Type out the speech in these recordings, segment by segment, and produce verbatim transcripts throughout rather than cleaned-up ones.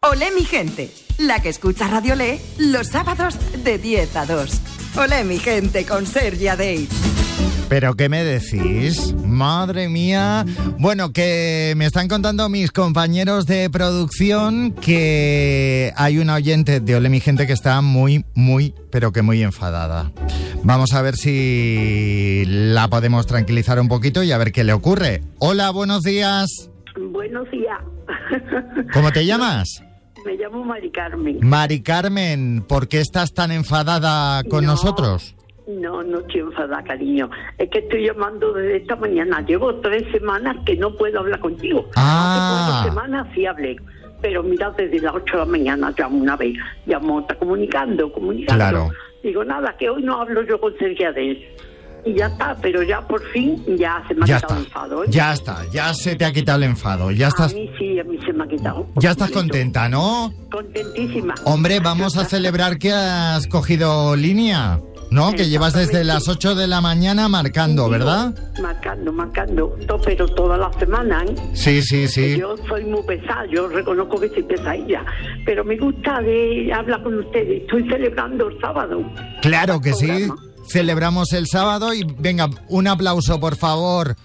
Olé mi gente, la que escucha Radio Olé los sábados de diez a dos. Olé mi gente con Sergi Adey. ¿Pero qué me decís? Madre mía. Bueno, que me están contando mis compañeros de producción que hay una oyente de Olé mi gente que está muy, muy, pero que muy enfadada. Vamos a ver si la podemos tranquilizar un poquito y a ver qué le ocurre. Hola, buenos días. Buenos días. ¿Cómo te llamas? Me llamo Mari Carmen. Mari Carmen, ¿por qué estás tan enfadada con No. nosotros? No, no estoy enfadada, cariño. Es que estoy llamando desde esta mañana. Llevo tres semanas que no puedo hablar contigo. Ah. Hace cuatro semanas sí hablé. Pero mira, desde las ocho de la mañana llamo una vez. Llamo, está comunicando, comunicando. Claro. Digo, nada, que hoy no hablo yo con Sergi Adey. Y ya está, pero ya por fin ya se me ha Ya quitado está, el enfado. ¿eh? ya está, ya se te ha quitado el enfado, ya estás, A mí sí, a mí se me ha quitado. ya estás completo. contenta, ¿no? Contentísima. Hombre, vamos a celebrar que has cogido línea, ¿no? Que llevas desde las ocho de la mañana marcando, ¿verdad? Marcando, marcando, to- pero toda la semana, ¿eh? Sí, sí, sí. Yo soy muy pesada, yo reconozco que soy pesadilla, pero me gusta de hablar con ustedes. Estoy celebrando el sábado. Claro que sí. Programa. Celebramos el sábado y venga, un aplauso, por favor.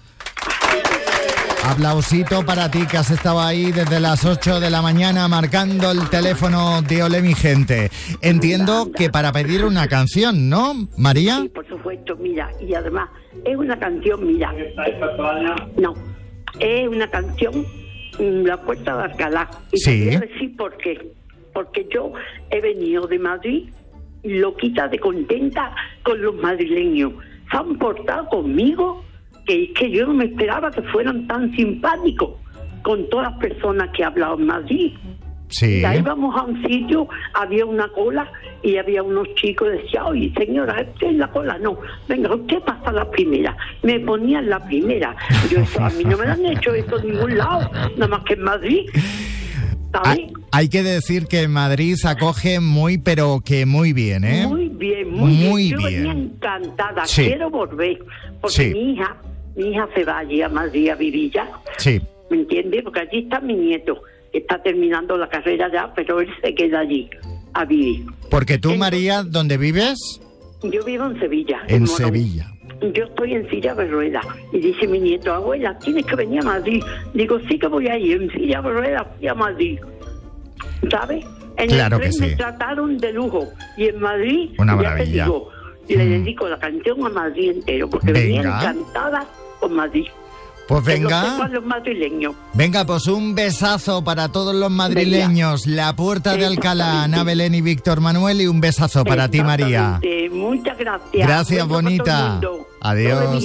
Aplausito para ti que has estado ahí desde las ocho de la mañana marcando el teléfono de Olé mi gente. Entiendo que para pedir una canción, ¿no, María? Sí, por supuesto, mira, y además es una canción, mira. No, es una canción, mm, La Puerta de Alcalá. Y Sí. te voy a decir por qué. Porque yo he venido de Madrid loquita de contenta con los madrileños. Se han portado conmigo que es que yo no me esperaba que fueran tan simpáticos con todas las personas que he hablado en Madrid. Sí. Y ahí vamos a un sitio, había una cola y había unos chicos que decían, oye señora, ¿usted en la cola? No, venga, usted pasa la primera. Me ponían la primera. Yo, eso, a mí no me lo han hecho eso en ningún lado, nada más que en Madrid. ¿Sabes? Hay, hay que decir que Madrid se acoge muy, pero que muy bien, ¿eh? Muy bien, muy, Muy bien. Yo bien. venía encantada, Sí. quiero volver, porque Sí. mi hija, mi hija se va allí a Madrid a vivir ya, Sí. ¿me entiendes? Porque allí está mi nieto, que está terminando la carrera ya, pero él se queda allí a vivir. Porque tú, Entonces- María, ¿dónde vives? Yo vivo en Sevilla. En Morón. Sevilla. Yo estoy en silla de ruedas. Y dice mi nieto, abuela, tienes que venir a Madrid. Digo, sí que voy a ir, en silla de ruedas fui a Madrid. ¿Sabes? En Claro el tren que me sí. trataron de lujo. Y en Madrid, Una ya te maravilla. digo, le Mm. dedico la canción a Madrid entero, porque venía Venga. encantada con Madrid. Pues Que lo venga. sepan los madrileños. Venga, pues un besazo para todos los madrileños. La Puerta de Alcalá, Exactamente. Ana Belén y Víctor Manuel, y un besazo para ti, María. Exactamente. Muchas gracias. Gracias, Besos para todo el bonita. mundo. Adiós. Todo de